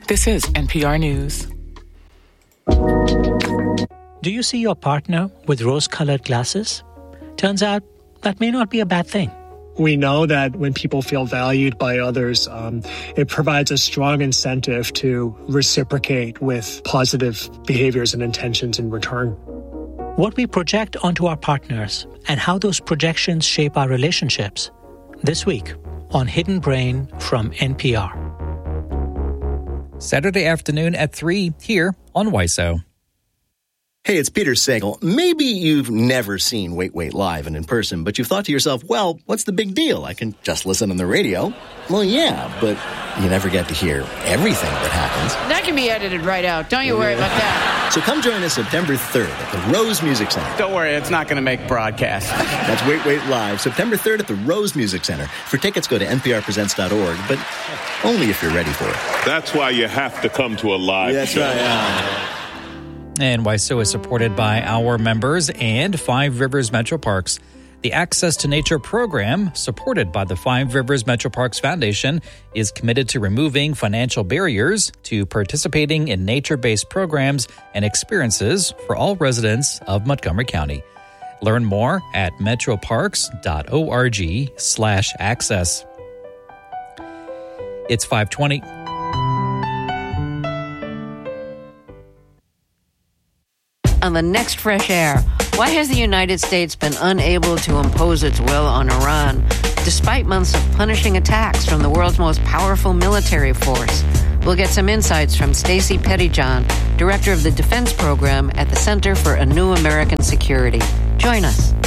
This is NPR News. Do you see your partner with rose-colored glasses? Turns out that may not be a bad thing. We know that when people feel valued by others, it provides a strong incentive to reciprocate with positive behaviors and intentions in return. What we project onto our partners and how those projections shape our relationships. This week on Hidden Brain from NPR. Saturday afternoon at 3 here on WISO. Hey, it's Peter Sagal. Maybe you've never seen Wait, Wait live and in person, but you've thought to yourself, well, what's the big deal? I can just listen on the radio. Well, yeah, but you never get to hear everything that happens. That can be edited right out. Don't you worry about that. So come join us September 3rd at the Rose Music Center. Don't worry, it's not going to make broadcast. That's Wait, Wait Live, September 3rd at the Rose Music Center. For tickets, go to nprpresents.org, but only if you're ready for it. That's why you have to come to a live That's show. right, yeah. And WISO is supported by our members and Five Rivers Metro Parks. The Access to Nature program, supported by the Five Rivers Metro Parks Foundation, is committed to removing financial barriers to participating in nature-based programs and experiences for all residents of Montgomery County. Learn more at metroparks.org/access. It's 5:20. On the next Fresh Air, why has the United States been unable to impose its will on Iran, despite months of punishing attacks from the world's most powerful military force? We'll get some insights from Stacey Pettyjohn, director of the Defense Program at the Center for a New American Security. Join us.